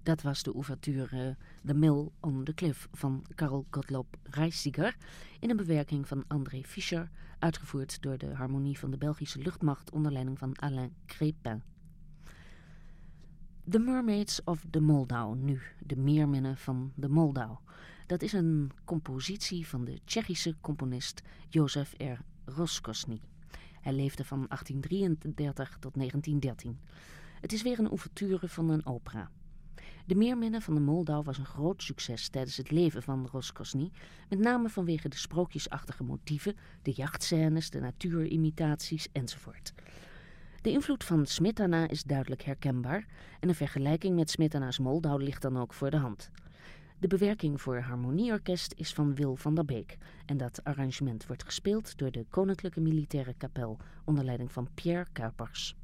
Dat was de ouverture The Mill on the Cliff van Karl Gottlob Reissiger in een bewerking van André Fischer, uitgevoerd door de harmonie van de Belgische luchtmacht onder leiding van Alain Crépin. The Mermaids of the Moldau, nu de Meerminnen van de Moldau. Dat is een compositie van de Tsjechische componist Josef R. Roskosny. Hij leefde van 1833 tot 1913. Het is weer een ouverture van een opera. De Meerminnen van de Moldau was een groot succes tijdens het leven van Roskosny, met name vanwege de sprookjesachtige motieven, de jachtscènes, de natuurimitaties enzovoort. De invloed van Smetana is duidelijk herkenbaar en een vergelijking met Smetana's Moldau ligt dan ook voor de hand. De bewerking voor harmonieorkest is van Wil van der Beek en dat arrangement wordt gespeeld door de Koninklijke Militaire Kapel onder leiding van Pierre Kuipers.